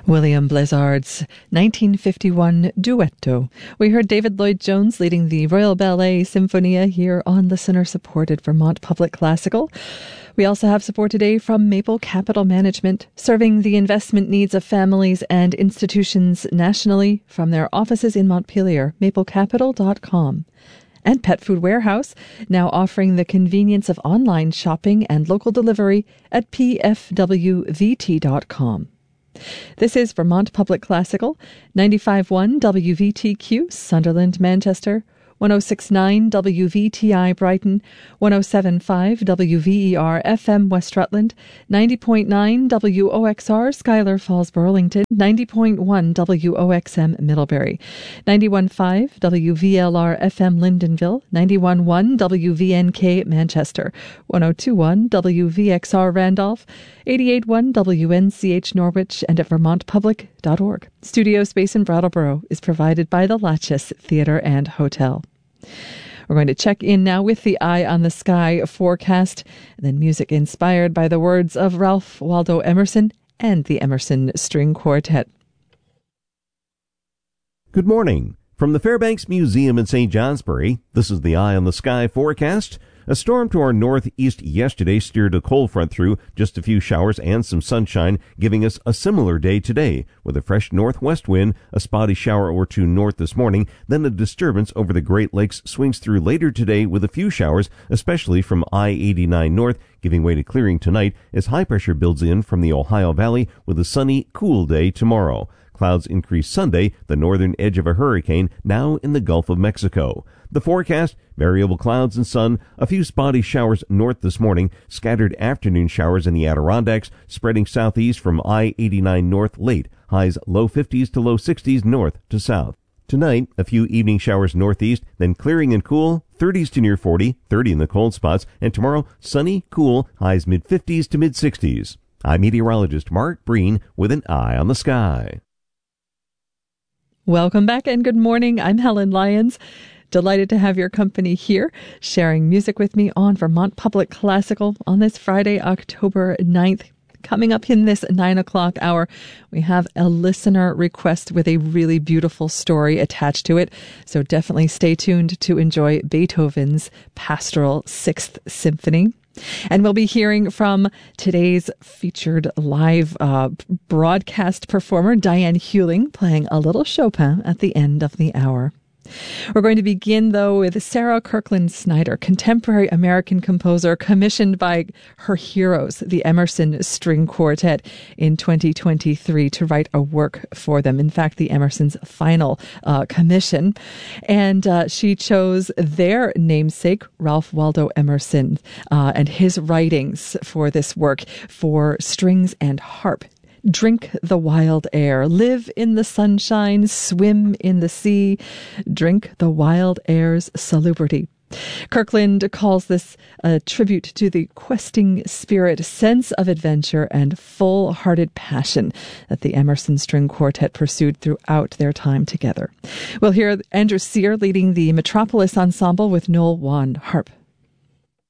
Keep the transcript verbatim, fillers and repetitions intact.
William Blizzard's nineteen fifty-one Duetto. We heard David Lloyd-Jones leading the Royal Ballet Symphonia here on listener-supported Vermont Public Classical. We also have support today from Maple Capital Management, serving the investment needs of families and institutions nationally from their offices in Montpelier, maple capital dot com. And Pet Food Warehouse, now offering the convenience of online shopping and local delivery at p f w v t dot com. This is Vermont Public Classical, ninety-five point one W V T Q, Sunderland, Manchester, one oh six point nine W V T I Brighton, one oh seven point five W V E R F M West Rutland, ninety point nine W O X R Schuyler Falls Burlington, ninety point one W O X M Middlebury, ninety-one point five W V L R F M Lyndonville, ninety-one point one W V N K Manchester, one oh two point one W V X R Randolph, eighty-eight point one W N C H Norwich, and at vermont public dot org. Studio space in Brattleboro is provided by the Latches Theatre and Hotel. We're going to check in now with the Eye on the Sky forecast, and then music inspired by the words of Ralph Waldo Emerson and the Emerson String Quartet. Good morning. From the Fairbanks Museum in Saint Johnsbury, this is the Eye on the Sky forecast. A storm to our northeast yesterday steered a cold front through, just a few showers and some sunshine, giving us a similar day today, with a fresh northwest wind, a spotty shower or two north this morning, then a disturbance over the Great Lakes swings through later today with a few showers, especially from I eighty-nine north, giving way to clearing tonight as high pressure builds in from the Ohio Valley with a sunny, cool day tomorrow. Clouds increase Sunday, the northern edge of a hurricane now in the Gulf of Mexico. The forecast, variable clouds and sun, a few spotty showers north this morning, scattered afternoon showers in the Adirondacks, spreading southeast from I eighty-nine north late, highs low fifties to low sixties north to south. Tonight, a few evening showers northeast, then clearing and cool, thirties to near forty, thirty in the cold spots, and tomorrow, sunny, cool, highs mid-fifties to mid-sixties. I'm meteorologist Mark Breen with an Eye on the Sky. Welcome back and good morning. I'm Helen Lyons. Delighted to have your company here, sharing music with me on Vermont Public Classical on this Friday, October ninth. Coming up in this nine o'clock hour, we have a listener request with a really beautiful story attached to it. So definitely stay tuned to enjoy Beethoven's Pastoral Sixth Symphony. And we'll be hearing from today's featured live uh, broadcast performer, Diane Hewling, playing a little Chopin at the end of the hour. We're going to begin, though, with Sarah Kirkland Snyder, contemporary American composer commissioned by her heroes, the Emerson String Quartet, in twenty twenty-three to write a work for them. In fact, the Emerson's final uh, commission. And uh, she chose their namesake, Ralph Waldo Emerson, uh, and his writings for this work for strings and harp. Drink the wild air, live in the sunshine, swim in the sea, drink the wild air's salubrity. Kirkland calls this a tribute to the questing spirit, sense of adventure, and full-hearted passion that the Emerson String Quartet pursued throughout their time together. We'll hear Andrew Sear leading the Metropolis Ensemble with Noel Wan harp.